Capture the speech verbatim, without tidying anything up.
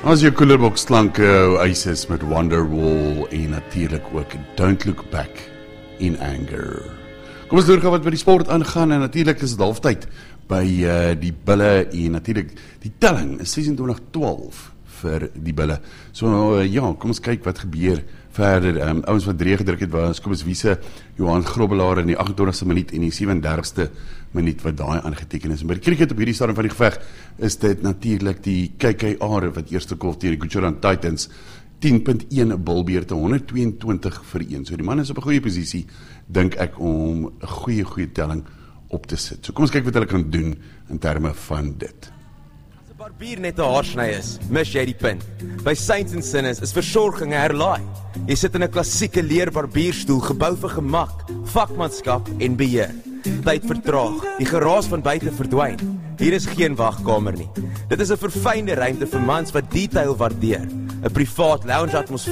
As jou koelerbox klanke, Oasis met Wonderwall en natuurlijk ook Don't Look Back in Anger. Kom ons doorgaan wat by die sport aangaan en natuurlijk is het halftyd by uh, die bulle en natuurlijk die telling is twintig twaalf vir die bulle. So uh, ja, kom ons kyk wat gebeur verder. Um, ouens wat drie gedruk het was Kobus Wiese, Johan Grobbelaar in die agt en twintigste minuut en die sewe en dertigste minuut wat daai aangeteken is. En by die cricket op hierdie stadium van die geveg is dit natuurlijk die K K R wat eerste kolf tegen die Gujarat Titans tien punt een bilbeerte, honderd tweeëntwintig vir een. So die man is op 'n goeie posisie, dink ek, om 'n goeie goeie telling op te sit. So kom ons kyk wat hulle kan doen in terme van dit. Barbier net 'n haarsny is, mis jy die punt. By Saints and Sinners is versorging 'n herlaai. Jy sit in 'n klassieke leer barbierstoel, gebou vir gemak, vakmanskap en beheer. Tyd vertraag, die geraas van buite verdwyn. Hier is geen wagkamer nie. Dit is 'n verfynde ruimte vir mans wat detail waardeer. 'n Privaat lounge atmosfeer